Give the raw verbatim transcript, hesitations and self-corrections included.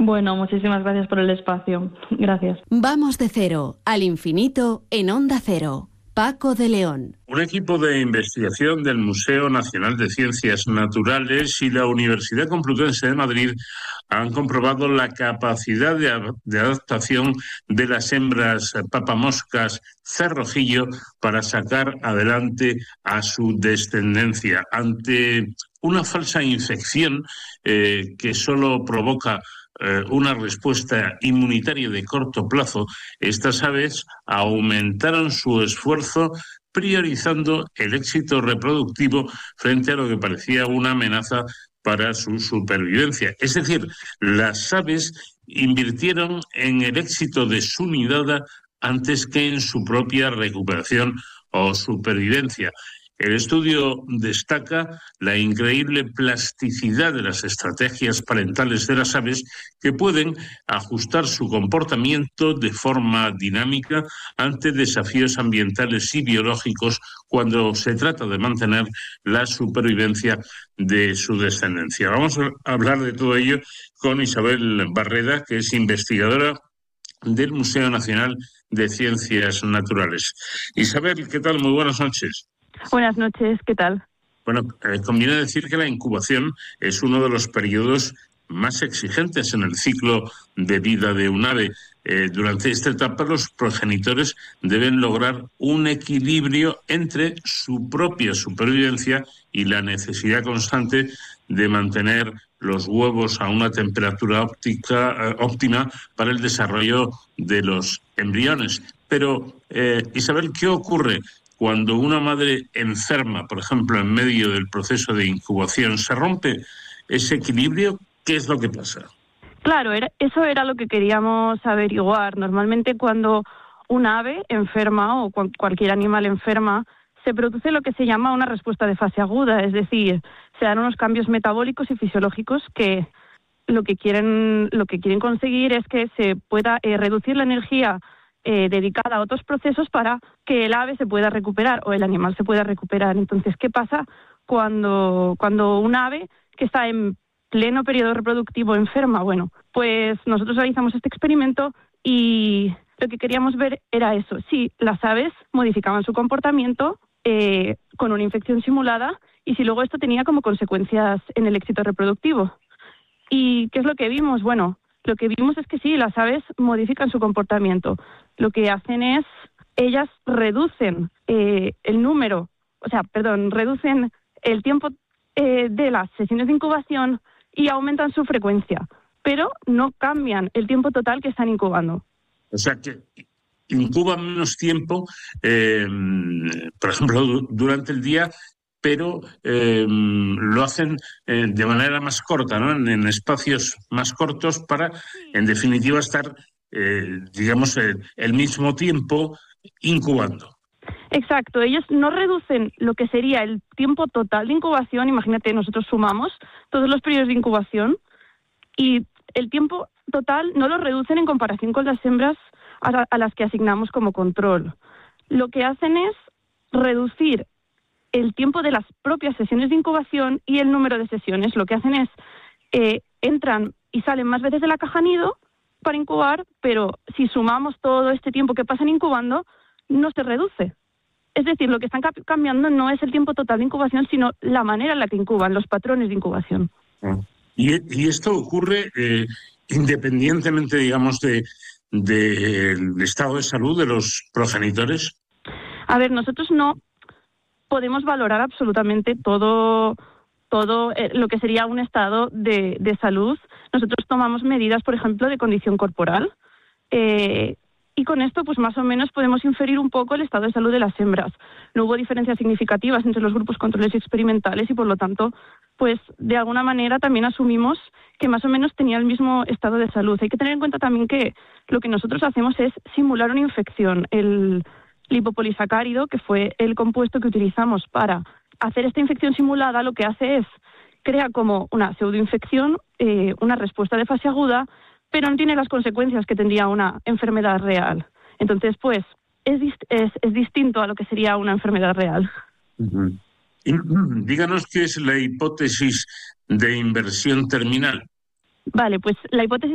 Bueno, muchísimas gracias por el espacio. Gracias. Vamos de cero al infinito en Onda Cero. Paco de León. Un equipo de investigación del Museo Nacional de Ciencias Naturales y la Universidad Complutense de Madrid han comprobado la capacidad de, de adaptación de las hembras papamoscas cerrojillo para sacar adelante a su descendencia ante una falsa infección eh, que solo provoca eh, una respuesta inmunitaria de corto plazo. Estas aves aumentaron su esfuerzo priorizando el éxito reproductivo frente a lo que parecía una amenaza para su supervivencia. Es decir, las aves invirtieron en el éxito de su nidada antes que en su propia recuperación o supervivencia. El estudio destaca la increíble plasticidad de las estrategias parentales de las aves que pueden ajustar su comportamiento de forma dinámica ante desafíos ambientales y biológicos cuando se trata de mantener la supervivencia de su descendencia. Vamos a hablar de todo ello con Isabel Barreda, que es investigadora del Museo Nacional de Ciencias Naturales. Isabel, ¿qué tal? Muy buenas noches. Buenas noches, ¿qué tal? Bueno, eh, conviene decir que la incubación es uno de los periodos más exigentes en el ciclo de vida de un ave. Eh, durante esta etapa los progenitores deben lograr un equilibrio entre su propia supervivencia y la necesidad constante de mantener los huevos a una temperatura óptica, eh, óptima para el desarrollo de los embriones. Pero, eh, Isabel, ¿qué ocurre cuando una madre enferma, por ejemplo, en medio del proceso de incubación? ¿Se rompe ese equilibrio? ¿Qué es lo que pasa? Claro, era, eso era lo que queríamos averiguar. Normalmente cuando un ave enferma o cual, cualquier animal enferma, se produce lo que se llama una respuesta de fase aguda, es decir, se dan unos cambios metabólicos y fisiológicos que lo que quieren, lo que quieren conseguir es que se pueda eh, reducir la energía Eh, dedicada a otros procesos para que el ave se pueda recuperar o el animal se pueda recuperar. Entonces, ¿qué pasa cuando, cuando un ave que está en pleno periodo reproductivo enferma? Bueno, pues nosotros realizamos este experimento y lo que queríamos ver era eso. Si las aves modificaban su comportamiento eh, con una infección simulada y si luego esto tenía como consecuencias en el éxito reproductivo. ¿Y qué es lo que vimos? Bueno, lo que vimos es que sí, las aves modifican su comportamiento. Lo que hacen es, ellas reducen eh, el número, o sea, perdón, reducen el tiempo eh, de las sesiones de incubación y aumentan su frecuencia, pero no cambian el tiempo total que están incubando. O sea, que incuban menos tiempo, eh, por ejemplo, du- durante el día, pero eh, lo hacen eh, de manera más corta, ¿no? En, en espacios más cortos para, en definitiva, estar, eh, digamos, eh, el mismo tiempo incubando. Exacto, ellos no reducen lo que sería el tiempo total de incubación. Imagínate, nosotros sumamos todos los periodos de incubación y el tiempo total no lo reducen en comparación con las hembras a, a las que asignamos como control. Lo que hacen es reducir el tiempo de las propias sesiones de incubación y el número de sesiones. Lo que hacen es, eh, entran y salen más veces de la caja nido para incubar, pero si sumamos todo este tiempo que pasan incubando, no se reduce. Es decir, lo que están cap- cambiando no es el tiempo total de incubación, sino la manera en la que incuban, los patrones de incubación. Y, y esto ocurre eh, independientemente, digamos, de del estado de salud de los progenitores. A ver, nosotros no podemos valorar absolutamente todo, todo eh, lo que sería un estado de, de salud. Nosotros tomamos medidas, por ejemplo, de condición corporal, eh, y con esto, pues más o menos podemos inferir un poco el estado de salud de las hembras. No hubo diferencias significativas entre los grupos controles y experimentales y, por lo tanto, pues de alguna manera también asumimos que más o menos tenía el mismo estado de salud. Hay que tener en cuenta también que lo que nosotros hacemos es simular una infección. El lipopolisacárido, que fue el compuesto que utilizamos para hacer esta infección simulada, lo que hace es, crea como una pseudoinfección, eh, una respuesta de fase aguda, pero no tiene las consecuencias que tendría una enfermedad real. Entonces, pues, es, es, es distinto a lo que sería una enfermedad real. Uh-huh. Y, díganos qué es la hipótesis de inversión terminal. Vale, pues la hipótesis